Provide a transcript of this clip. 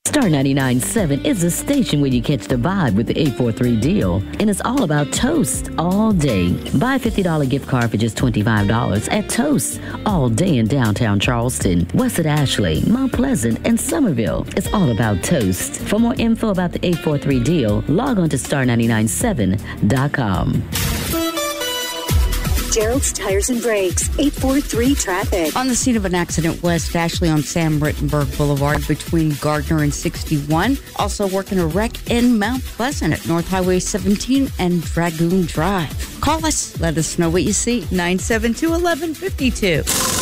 Star 99.7 is the station where you catch the vibe with the 843 deal. And it's all about Toast all day. Buy a $50 gift card for just $25 at Toast all day in downtown Charleston, West at Ashley, Mount Pleasant, and Somerville. It's all about Toast. For more info about the 843 deal, log on to star997.com. Gerald's Tires and Brakes, 843 traffic. On the scene of an accident west Ashley on Sam Rittenberg Boulevard between Gardner and 61. Also working a wreck in Mount Pleasant at North Highway 17 and Dragoon Drive. Call us. Let us know what you see. 972-1152.